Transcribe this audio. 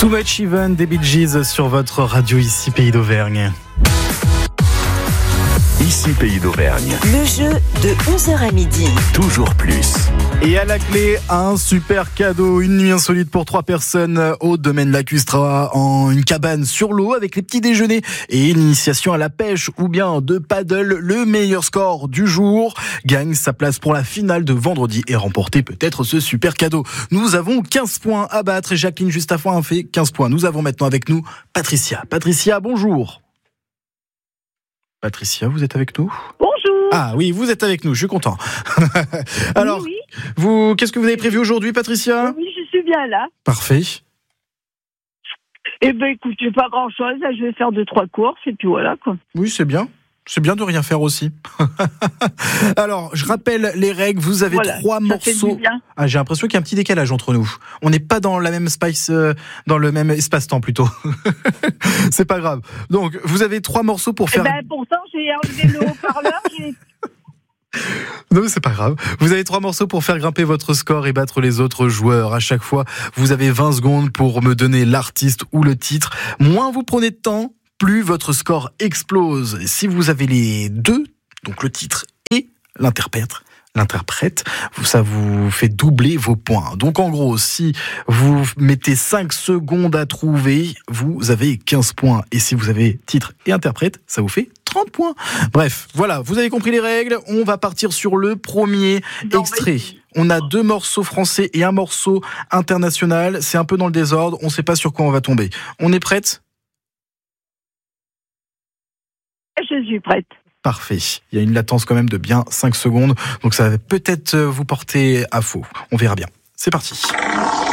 Too Much Even des Bee Gees sur votre radio ici Pays d'Auvergne. Ici Pays d'Auvergne. Le jeu de 11h à midi. Toujours plus. Et à la clé, un super cadeau, une nuit insolite pour 3 personnes au domaine lacustre en une cabane sur l'eau avec les petits déjeuners et une initiation à la pêche ou bien de paddle. Le meilleur score du jour gagne sa place pour la finale de vendredi et remporter peut-être ce super cadeau. Nous avons 15 points à battre et Jacqueline juste avant a fait 15 points. Nous avons maintenant avec nous Patricia. Patricia, bonjour. Patricia, vous êtes avec nous ? Bonjour. Ah oui, vous êtes avec nous, je suis content. Alors, Oui. vous, qu'est-ce que vous avez prévu aujourd'hui, Patricia ? Oui, je suis bien là. Parfait. Eh ben, écoutez, pas grand-chose. Là, je vais faire 2-3 courses et puis voilà, quoi. Oui, c'est bien. C'est bien de rien faire aussi. Alors, je rappelle les règles. Vous avez Voilà, 3 ça fait du morceaux. bien. Ah, j'ai l'impression qu'il y a un petit décalage entre nous. On n'est pas dans la même dans le même espace-temps plutôt. C'est pas grave. Donc, vous avez 3 morceaux pour Eh faire. ben, pourtant, j'ai enlevé le haut-parleur. Non, mais c'est pas grave. Vous avez 3 morceaux pour faire grimper votre score et battre les autres joueurs. À chaque fois, vous avez 20 secondes pour me donner l'artiste ou le titre. Moins vous prenez de temps, plus votre score explose. Et si vous avez les deux, donc le titre et l'interprète, ça vous fait doubler vos points. Donc en gros, si vous mettez 5 secondes à trouver, vous avez 15 points. Et si vous avez titre et interprète, ça vous fait 30 points. Bref, voilà, vous avez compris les règles. On va partir sur le premier extrait. On a 2 morceaux français et un morceau international. C'est un peu dans le désordre. On ne sait pas sur quoi on va tomber. On est prête ? Je suis prête. Parfait. Il y a une latence quand même de bien 5 secondes. Donc ça va peut-être vous porter à faux. On verra bien. C'est parti.